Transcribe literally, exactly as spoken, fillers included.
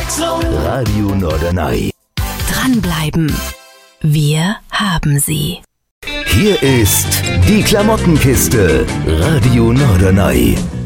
Abwechslung. Radio Norderney. Dranbleiben. Wir haben sie. Hier ist die Klamottenkiste. Radio Norderney.